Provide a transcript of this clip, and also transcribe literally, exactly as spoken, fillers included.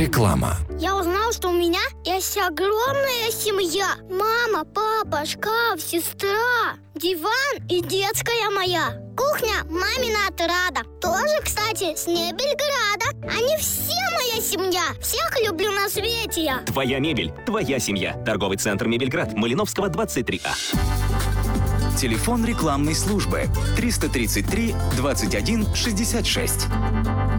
Реклама. Я узнал, что у меня есть огромная семья. Мама, папа, шкаф, сестра, диван и детская моя. Кухня мамина отрада. Тоже, кстати, с Мебельграда. Они все моя семья. Всех люблю на свете я. Твоя мебель, твоя семья. Торговый центр «Мебельград», Малиновского, двадцать три А. Телефон рекламной службы триста тридцать три двадцать один шестьдесят шесть.